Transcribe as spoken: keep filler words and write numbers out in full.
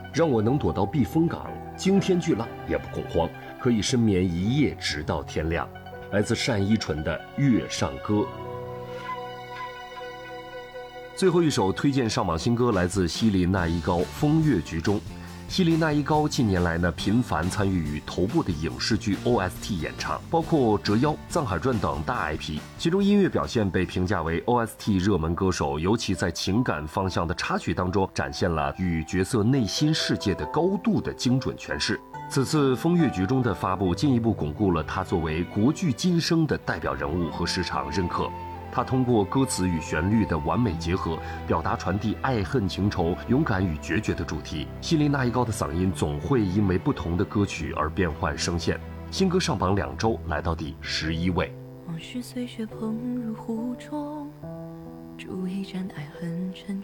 让我能躲到避风港，惊天巨浪也不恐慌，可以深眠一夜直到天亮。来自单依纯的《月上歌》。最后一首推荐上榜新歌来自希林娜依高《风月局中》。希林娜依高近年来呢频繁参与与头部的影视剧 O S T 演唱，包括《折腰》《藏海传》等大 I P， 其中音乐表现被评价为 O S T 热门歌手，尤其在情感方向的插曲当中展现了与角色内心世界的高度的精准诠释。此次《风月局中》的发布，进一步巩固了他作为国剧今生的代表人物和市场认可。他通过歌词与旋律的完美结合，表达传递爱恨情仇、勇敢与决绝的主题。希林娜依高的嗓音总会因为不同的歌曲而变换声线。新歌上榜两周，来到第十一位。 往事随雪碰入湖中，煮一盏爱恨沉